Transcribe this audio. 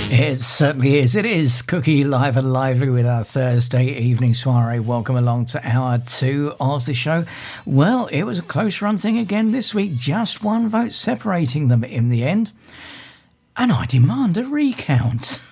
It certainly is. It is Cookie Live and Lively with our Thursday evening soiree. Welcome along to hour 2 of the show. Well, it was a close run thing again this week. Just one vote separating them in the end. And I demand a recount.